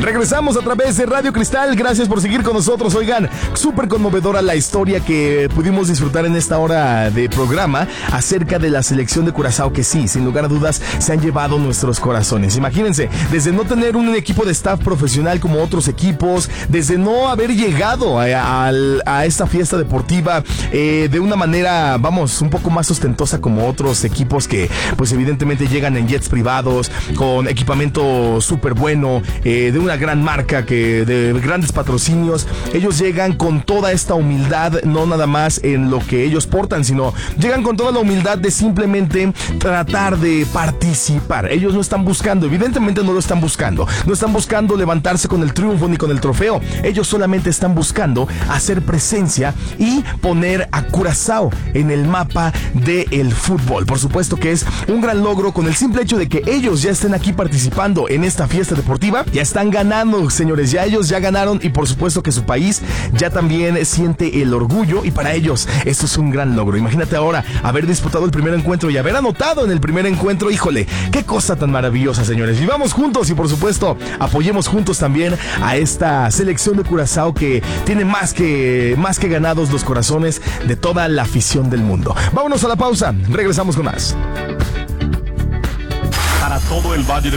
Regresamos a través de Radio Cristal. Gracias por seguir con nosotros. Oigan, súper conmovedora la historia que pudimos disfrutar en esta hora de programa acerca de la selección de Curazao, que sí, sin lugar a dudas, se han llevado nuestros corazones. Imagínense, desde no tener un equipo de staff profesional como otros equipos, desde no haber llegado a esta fiesta deportiva de una manera, vamos, un poco más ostentosa como otros equipos que, pues evidentemente llegan en jets privados, con equipamiento súper bueno, de una gran marca, de grandes patrocinios. Ellos llegan con toda esta humildad, no nada más en lo que ellos portan, sino llegan con toda la humildad de simplemente tratar de participar. Ellos no están buscando, evidentemente no lo están buscando, no están buscando levantarse con el triunfo ni con el trofeo. Ellos solamente están buscando hacer presencia y poner a Curazao en el mapa del fútbol. Por supuesto que es un gran logro con el simple hecho de que ellos ya estén aquí participando en esta fiesta deportiva. Ya están ganando, señores, ya ellos ya ganaron, y por supuesto que su país ya también siente el orgullo, y para ellos esto es un gran logro. Imagínate ahora haber disputado el primer encuentro y haber anotado en el primer encuentro. Híjole, qué cosa tan maravillosa, señores. Vivamos juntos y por supuesto apoyemos juntos también a esta selección de Curazao, que tiene más que ganados los corazones de toda la afición del mundo. Vámonos a la pausa, regresamos con más. Para todo el Valle de